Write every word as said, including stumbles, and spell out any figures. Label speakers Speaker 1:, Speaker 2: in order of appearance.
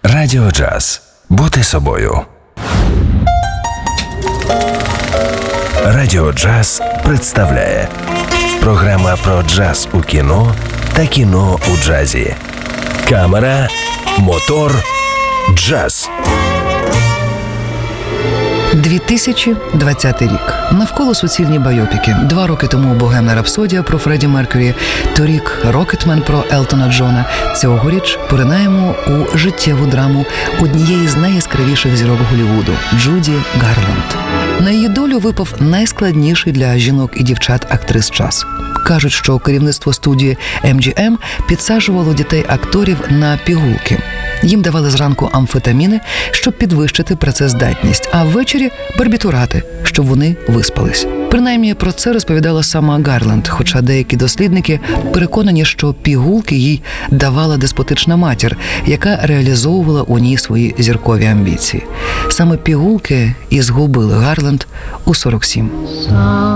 Speaker 1: Радіо Джаз. Бути собою. Радіо Джаз представляє програма про джаз у кіно та кіно у джазі. Камера, мотор, джаз.
Speaker 2: дві тисячі двадцятий рік. Навколо суцільні байопіки. Два роки тому «Богемна рапсодія» про Фредді Меркюрі, торік «Рокетмен» про Елтона Джона. Цьогоріч поринаємо у життєву драму однієї з найяскравіших зірок Голлівуду – Джуді Гарланд. На її долю випав найскладніший для жінок і дівчат актрис час. Кажуть, що керівництво студії ем джі ем підсаджувало дітей-акторів на пігулки. Їм давали зранку амфетаміни, щоб підвищити працездатність, а ввечері – барбітурати, щоб вони виспались. Принаймні про це розповідала сама Гарланд, хоча деякі дослідники переконані, що пігулки їй давала деспотична матір, яка реалізовувала у ній свої зіркові амбіції. Саме пігулки і згубили Гарланд у сорок сім.